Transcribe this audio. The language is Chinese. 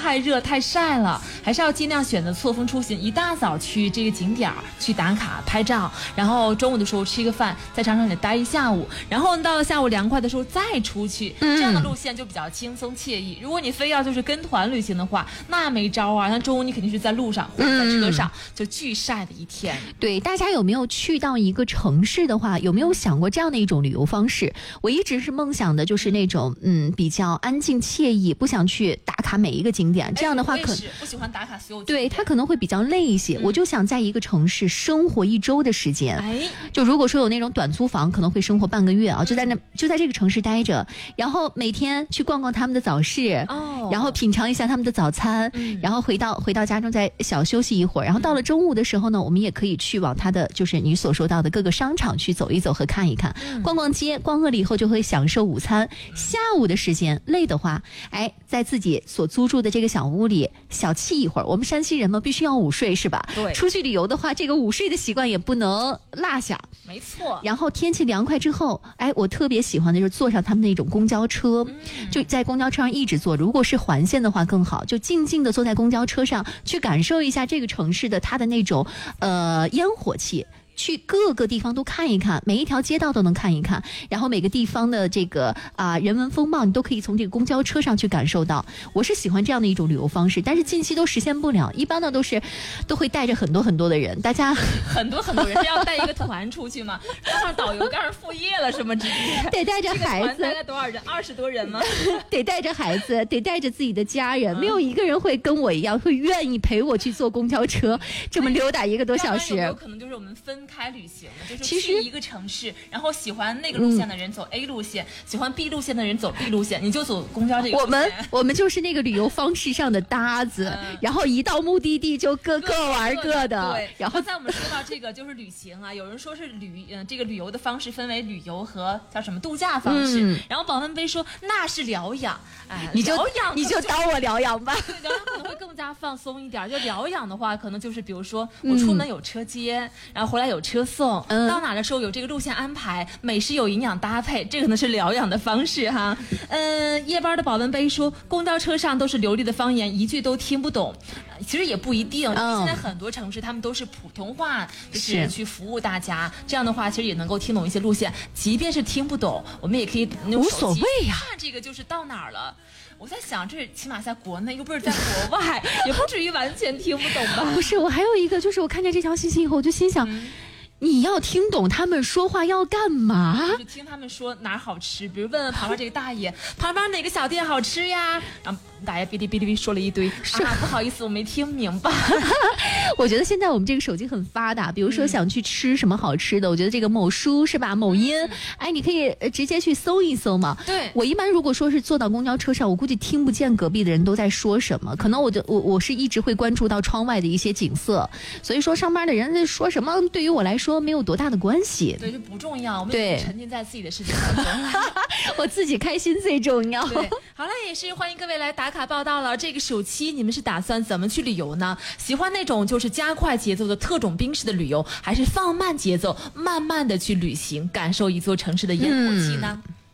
太热太晒了，还是要尽量选择错峰出行，一大早去这个景点去打卡拍照，然后中午的时候吃个饭，在长城里待一下午，然后到了下午凉快的时候再出去，这样的路线就比较轻松惬意。如果你非要就是跟团旅行的话，那没招啊，那中午你肯定是在路上或者在车上，就巨晒的一天。 对，大家有没有去到一个城市的话，有没有想过这样的一种旅游方式？我一直是梦想的就是那种比较安静惬意，不想去打卡每一个景点，这样的话可能不喜欢打卡所有景点， 对，它可能会比较累一些。我就想在一个城市生活1周的时间，就如果说有那种短租房，可能会生活半个月啊，就在这个城市待着，然后每天去逛逛他们的早市，然后品尝一下他们的早餐，然后回到家中再小休息一会儿，然后到了中午的时候呢，我们也可以去往他的就是你所说到的各个商场去走一走和看一看，逛逛街，逛饿了以后就会享受午餐。下午的时间累的话，在自己所租住的这个小屋里小憩一会儿。我们山西人嘛，必须要午睡是吧？ 对。 出去旅游的话，这个午睡的习惯也不能落下。 没错。 然后天气凉快之后，我特别喜欢的就是坐上他们那种公交车，就在公交车上一直坐。如果是环线的话更好，就静静的坐在公交车上，去感受一下这个城市的它的那种烟火气。去各个地方都看一看，每一条街道都能看一看，然后每个地方的这个人文风貌，你都可以从这个公交车上去感受到。我是喜欢这样的一种旅游方式，但是近期都实现不了。一般呢都会带着很多很多的人，大家很多人要带一个团出去嘛，让导游干上副业了什么之类的。 得带着孩子， 大概多少人？20多人吗？ 得带着孩子，得带着自己的家人，没有一个人会跟我一样会愿意陪我去坐公交车这么溜达1个多小时。 有可能就是我们分开旅行，就是去一个城市，然后喜欢那个路线的人走 A 路线，喜欢 B 路线的人走 B 路线，你就走公交这个路线。 我们就是那个旅游方式上的搭子，然后一到目的地就各玩各的。 对，然后在我们说到这个就是旅行啊，有人说是这个旅游的方式分为旅游和叫什么度假方式，然后保温杯说那是疗养， 你就当我疗养吧。 对，疗养可能会更加放松一点。就疗养的话，可能就是比如说我出门有车接，然后回来有车送，到哪的时候有这个路线安排，美食有营养搭配，这可能是疗养的方式哈。夜班的保温杯说，公交车上都是流利的方言，一句都听不懂。其实也不一定，因为现在很多城市他们都是普通话，就是去服务大家。这样的话，其实也能够听懂一些路线，即便是听不懂，我们也可以无所谓呀。 看这个就是到哪儿了。我在想，这起码在国内，又不是在国外，也不至于完全听不懂吧？ 不是，我还有一个，就是我看见这条信息以后，我就心想。你要听懂他们说话要干嘛？ 就是听他们说哪儿好吃，比如问问旁边这个大爷，旁边哪个小店好吃呀？然后大爷哔哩哔哩说了一堆，不好意思，我没听明白。 我觉得现在我们这个手机很发达，比如说想去吃什么好吃的，我觉得这个某书是吧，某音，你可以直接去搜一搜嘛。 对， 我一般如果说是坐到公交车上，我估计听不见隔壁的人都在说什么，可能我是一直会关注到窗外的一些景色，所以说上班的人在说什么，对于我来说没有多大的关系。 对，就不重要，我们沉浸在自己的世界当中。 我自己开心最重要。 对，好了，也是欢迎各位来打卡报道了。这个暑期你们是打算怎么去旅游呢？喜欢那种就是加快节奏的特种兵式的旅游，还是放慢节奏，慢慢的去旅行，感受一座城市的烟火气呢？